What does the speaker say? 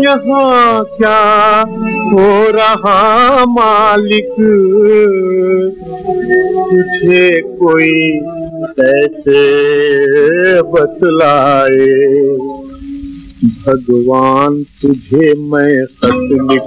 यहाँ क्या हो रहा मालिक, तुझे कोई कैसे बतलाए। भगवान तुझे मैं खत लिख